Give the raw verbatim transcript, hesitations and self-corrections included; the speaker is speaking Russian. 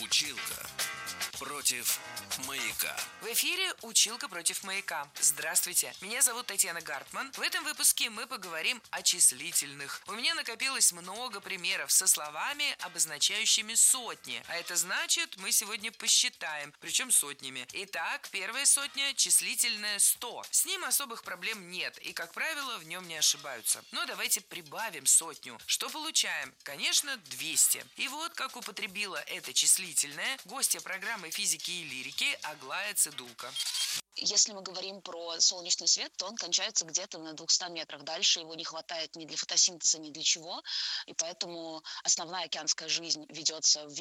Училка против маяка. В эфире «Училка против маяка». Здравствуйте, меня зовут Татьяна Гартман. В этом выпуске мы поговорим о числительных. У меня накопилось много примеров со словами, обозначающими сотни. А это значит, мы сегодня посчитаем, причем сотнями. Итак, первая сотня – числительное сто. С ним особых проблем нет, и, как правило, в нем не ошибаются. Но давайте прибавим сотню. Что получаем? Конечно, двести. И вот как употребила это числительное гостья программы физики и лирики Аглая Цидулко. Если мы говорим про солнечный свет, то он кончается где-то на двухстах метрах. Дальше его не хватает ни для фотосинтеза, ни для чего. И поэтому основная океанская жизнь ведется в